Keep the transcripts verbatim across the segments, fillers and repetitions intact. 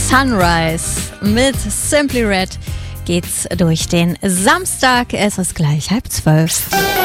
Sunrise mit Simply Red geht's durch den Samstag. Es ist gleich halb zwölf.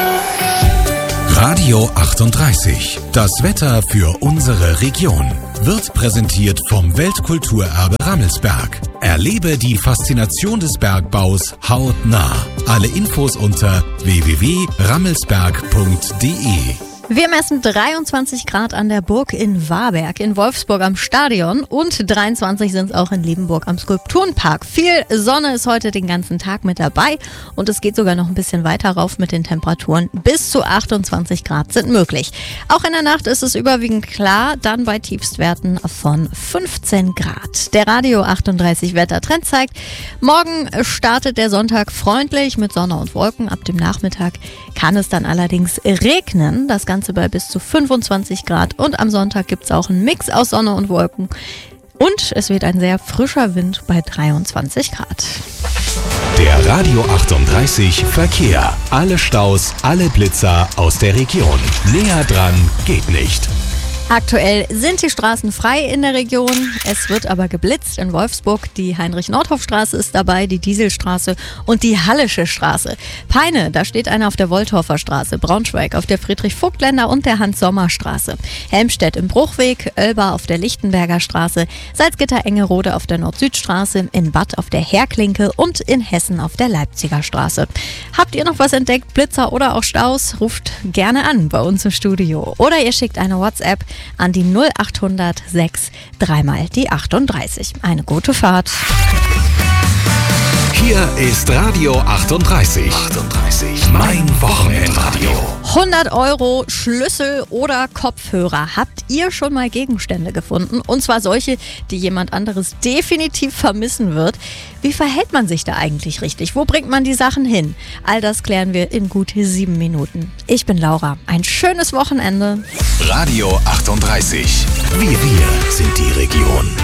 Radio achtunddreißig. Das Wetter für unsere Region wird präsentiert vom Weltkulturerbe Rammelsberg. Erlebe die Faszination des Bergbaus hautnah. Alle Infos unter w w w punkt rammelsberg punkt d e. Wir messen dreiundzwanzig Grad an der Burg in Warberg, in Wolfsburg am Stadion und dreiundzwanzig sind es auch in Liebenburg am Skulpturenpark. Viel Sonne ist heute den ganzen Tag mit dabei und es geht sogar noch ein bisschen weiter rauf mit den Temperaturen. Bis zu achtundzwanzig Grad sind möglich. Auch in der Nacht ist es überwiegend klar, dann bei Tiefstwerten von fünfzehn Grad. Der Radio achtunddreißig Wettertrend zeigt, morgen startet der Sonntag freundlich mit Sonne und Wolken. Ab dem Nachmittag kann es dann allerdings regnen. Das Ganze bei bis zu fünfundzwanzig Grad und am Sonntag gibt es auch einen Mix aus Sonne und Wolken und es wird ein sehr frischer Wind bei dreiundzwanzig Grad. Der Radio achtunddreißig Verkehr. Alle Staus, alle Blitzer aus der Region. Näher dran geht nicht. Aktuell sind die Straßen frei in der Region. Es wird aber geblitzt in Wolfsburg. Die Heinrich-Nordhoff-Straße ist dabei, die Dieselstraße und die Hallische Straße. Peine, da steht einer auf der Woldhoffer Straße. Braunschweig auf der Friedrich-Vogt-Länder und der Hans-Sommer-Straße. Helmstedt im Bruchweg, Oelba auf der Lichtenberger Straße, Salzgitter-Engerode auf der Nord-Süd-Straße, in Bad auf der Herklinke und in Hessen auf der Leipziger Straße. Habt ihr noch was entdeckt, Blitzer oder auch Staus? Ruft gerne an bei uns im Studio. Oder ihr schickt eine WhatsApp an die null achthundert sechs dreimal die achtunddreißig. Eine gute Fahrt. Hier ist Radio achtunddreißig. achtunddreißig. Mein Wochenendradio. hundert Euro, Schlüssel oder Kopfhörer. Habt ihr schon mal Gegenstände gefunden? Und zwar solche, die jemand anderes definitiv vermissen wird. Wie verhält man sich da eigentlich richtig? Wo bringt man die Sachen hin? All das klären wir in gut sieben Minuten. Ich bin Laura. Ein schönes Wochenende. Radio achtunddreißig. Wir, wir sind die Region.